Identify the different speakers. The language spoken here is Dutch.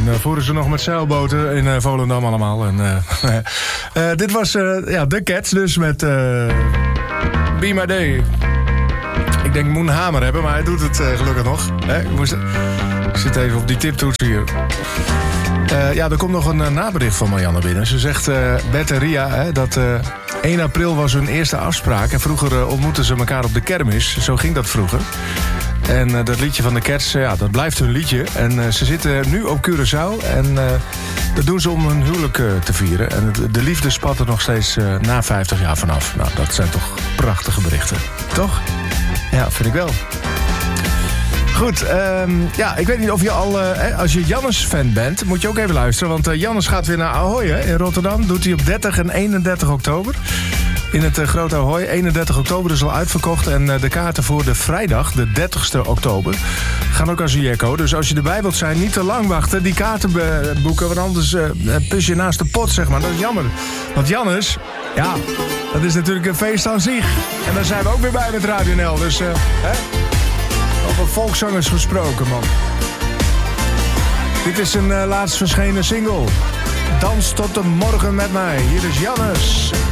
Speaker 1: toen voeren ze nog met zeilboten in Volendam allemaal. En, dit was The Cats dus met Be My Day. Ik denk Moon Hamer hebben, maar hij doet het gelukkig nog. Ik zit even op die tiptoets hier. Er komt nog een nabericht van Marianne binnen. Ze zegt, Bert en Ria, dat 1 april was hun eerste afspraak. En vroeger ontmoetten ze elkaar op de kermis. Zo ging dat vroeger. En dat liedje van de Cats, dat blijft hun liedje. En ze zitten nu op Curaçao. En dat doen ze om hun huwelijk te vieren. En de liefde spat er nog steeds na 50 jaar vanaf. Nou, dat zijn toch prachtige berichten. Toch? Ja, vind ik wel. Goed, ik weet niet of je al... als je Jannes-fan bent, moet je ook even luisteren. Want Jannes gaat weer naar Ahoy in Rotterdam. Doet hij op 30 en 31 oktober. In het grote Ahoy. 31 oktober is al uitverkocht. En de kaarten voor de vrijdag, de 30ste oktober, gaan ook als een jekko. Dus als je erbij wilt zijn, niet te lang wachten. Die kaarten boeken, want anders pus je naast de pot, zeg maar. Dat is jammer. Want Jannes, dat is natuurlijk een feest aan zich. En daar zijn we ook weer bij met Radio NL. Dus, over volkszangers gesproken, man. Dit is een laatst verschenen single. Dans tot de morgen met mij. Hier is Jannes.